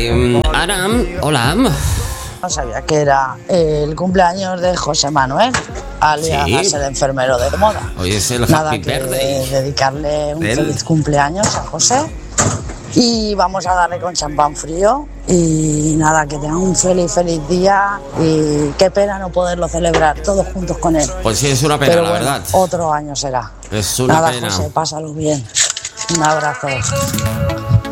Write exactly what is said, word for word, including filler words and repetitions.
Eh, Aram, hola. No sabía que era el cumpleaños de José Manuel, alias Sí. el enfermero de moda. Hoy es el Nada, Happy que Birthday. dedicarle un Del- feliz cumpleaños a José. Y vamos a darle con champán frío. Y nada, que tenga un feliz, feliz día. Y qué pena no poderlo celebrar todos juntos con él. Pues sí, es una pena, Pero la bueno, verdad. otro año será. Es una Nada, pena. José, pásalo bien. Un abrazo.